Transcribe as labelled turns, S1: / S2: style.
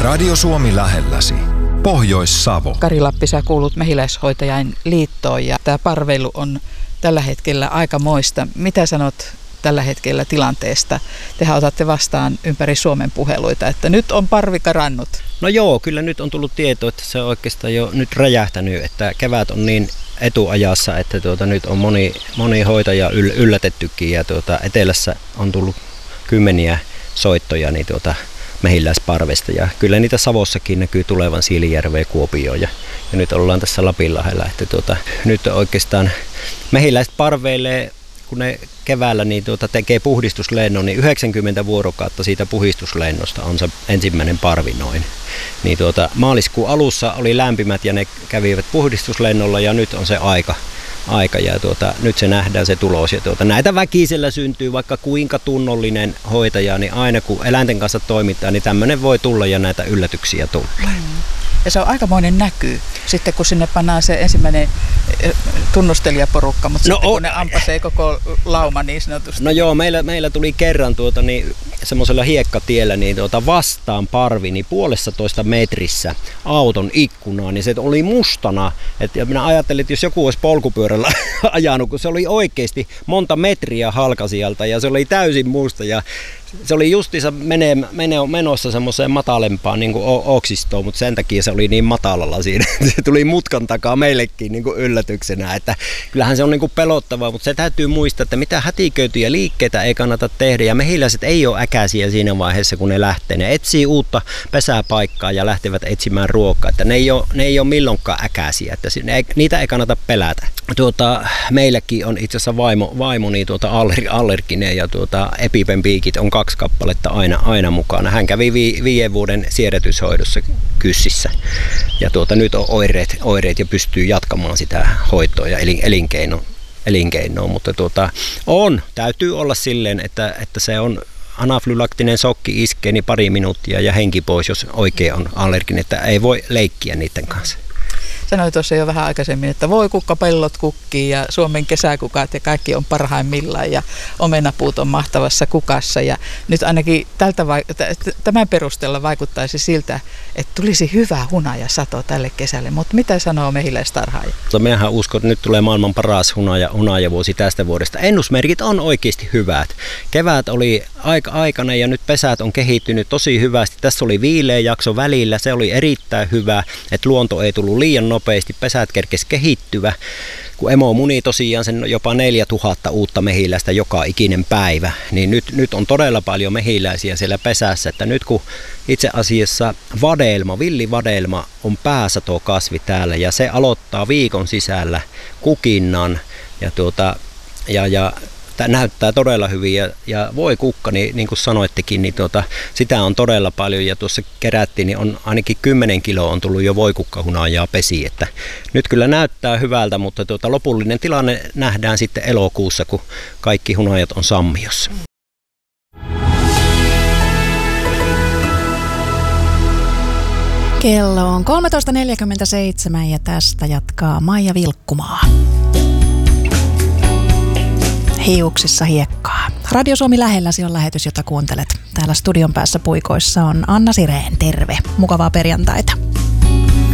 S1: Radio Suomi lähelläsi. Pohjois-Savo.
S2: Kari Lappi, sä kuulut Mehiläishoitajain liittoon ja tämä parveilu on tällä hetkellä aikamoista. Mitä sanot tällä hetkellä tilanteesta? Tehän otatte vastaan ympäri Suomen puheluita, että nyt on parvi karannut.
S3: No joo, kyllä nyt on tullut tieto, että se on oikeastaan jo nyt räjähtänyt, että kevät on niin etuajassa, että nyt on moni hoitaja yllätettykin ja etelässä on tullut kymmeniä soittoja niin mehiläisparvesta ja kyllä niitä Savossakin näkyy tulevan Siilijärveen, Kuopioon ja nyt ollaan tässä Lapinlahdella, että nyt oikeastaan mehiläiset parveilee, kun ne keväällä niin tekee puhdistuslennon, niin 90 vuorokautta siitä puhdistuslennosta on se ensimmäinen parvi noin. Niin maaliskuun alussa oli lämpimät ja ne kävivät puhdistuslennolla ja nyt on se aika ja nyt se nähdään se tulos. Ja näitä väkisellä syntyy vaikka kuinka tunnollinen hoitaja, niin aina kun eläinten kanssa toimitaan, niin tämmöinen voi tulla ja näitä yllätyksiä tulee.
S2: Ja se on aikamoinen näky, sitten kun sinne pannaan se ensimmäinen tunnustelijaporukka, mutta sitten kun ne ampasee koko lauma niin sanotusti.
S3: No joo, meillä tuli kerran niin semmoisella hiekkatiellä niin vastaan parvi niin 1,5 metrissä auton ikkunaan, niin se oli mustana. Ja minä ajattelin, että jos joku olisi polkupyörällä ajanut, kun se oli oikeasti monta metriä halkasijalta ja se oli täysin musta ja se oli justiinsa menossa semmoiseen matalempaan niin kuin oksistoon, mutta sen takia se oli niin matalalla siinä. Se tuli mutkan takaa meillekin niin kuin yllätyksenä, että kyllähän se on niin kuin pelottavaa, mutta se täytyy muistaa, että mitä hätiköityjä liikkeitä ei kannata tehdä ja mehiläiset ei ole äkäisiä siinä vaiheessa, kun ne lähtee. Ne etsii uutta pesäpaikkaa ja lähtevät etsimään ruokaa, että ne ei ole milloinkaan äkäisiä, että niitä ei kannata pelätä. Meilläkin on itse asiassa vaimo niin allerginen ja EpiPen-piikit on 2 kappaletta aina mukana. Hän kävi 5 vuoden siedätyshoidossa Kyssissä ja nyt on oireet ja pystyy jatkamaan sitä hoitoa ja elinkeinoa, mutta täytyy olla silleen, että se on anafylaktinen shokki iskee niin pari minuuttia ja henki pois, jos oikein on allerginen, että ei voi leikkiä niiden kanssa.
S2: Sanoin tuossa jo vähän aikaisemmin, että voi kukkapellot kukkii ja Suomen kesäkukat ja kaikki on parhaimmillaan ja omenapuut on mahtavassa kukassa. Ja nyt ainakin tämän perusteella vaikuttaisi siltä, että tulisi hyvä hunajasato tälle kesälle. Mutta mitä sanoo mehiläistarhaaja?
S3: Mehän uskon, että nyt tulee maailman paras hunajavuosi tästä vuodesta. Ennusmerkit on oikeasti hyvät. Kevät oli aikana ja nyt pesät on kehittynyt tosi hyvästi. Tässä oli viileä jakso välillä, se oli erittäin hyvä, että luonto ei tullut liian nopeasti, pesät kerkesi kehittyvä, kun emo muni tosiaan sen jopa 4000 uutta mehiläistä joka ikinen päivä, niin nyt on todella paljon mehiläisiä siellä pesässä, että nyt kun itse asiassa villivadelma on pääsatokasvi täällä ja se aloittaa viikon sisällä kukinnan ja näyttää todella hyvin ja voi kukka, niin kuin sanoittekin, niin sitä on todella paljon ja tuossa kerättiin, niin on ainakin 10 kiloa on tullut jo voikukkahunajaa pesiin, että nyt kyllä näyttää hyvältä, mutta lopullinen tilanne nähdään sitten elokuussa, kun kaikki hunajat on sammiossa.
S4: Kello on 13.47 ja tästä jatkaa Maija Vilkkumaa. Hiuksissa hiekkaa. Radio Suomi lähelläsi on lähetys, jota kuuntelet. Täällä studion päässä puikoissa on Anna Sireen. Terve. Mukavaa perjantaita.